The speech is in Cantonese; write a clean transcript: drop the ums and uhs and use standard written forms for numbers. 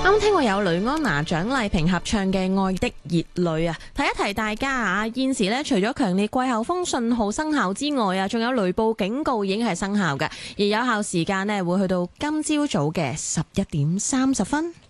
啱聽過有雷安娜、蔣麗萍合唱嘅《愛的熱淚》啊！提一提大家啊，現時咧除咗強烈季候風信號生效之外啊，仲有雷暴警告已經係生效嘅，而有效時間咧會去到今朝早嘅11點30分。